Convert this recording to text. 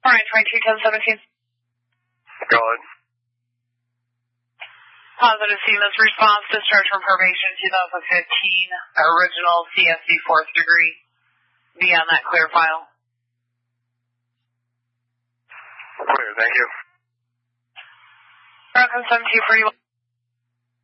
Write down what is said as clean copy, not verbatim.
Ryan 221017. Go ahead. Positive CMS response, discharge from probation 2015, original CSC 4th degree. Be on that clear file. Clear, thank you. Broken 72 for you.